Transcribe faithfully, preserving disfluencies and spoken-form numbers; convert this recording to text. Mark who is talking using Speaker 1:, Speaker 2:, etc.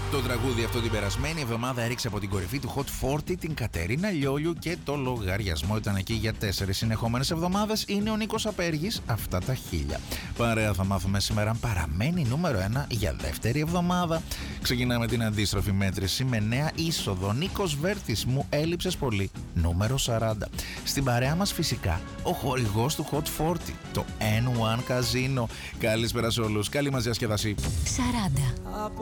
Speaker 1: Το τραγούδι αυτό την περασμένη εβδομάδα έριξε από την κορυφή του Hot σαράντα την Κατερίνα Λιόλιου και το λογαριασμό ήταν εκεί για τέσσερις συνεχόμενες εβδομάδες. Είναι ο Νίκος Απέργης, αυτά τα χίλια. Παρέα θα μάθουμε σήμερα αν παραμένει νούμερο ένα για δεύτερη εβδομάδα. Ξεκινάμε την αντίστροφη μέτρηση με νέα είσοδο. Νίκος Βέρτης, μου έλειψες πολύ, νούμερο σαράντα. Στην παρέα μας φυσικά ο χορηγός του Hot σαράντα, το N ένα Casino. Καλησπέρα σε όλους, καλή μας διασκέδαση.
Speaker 2: σαράντα.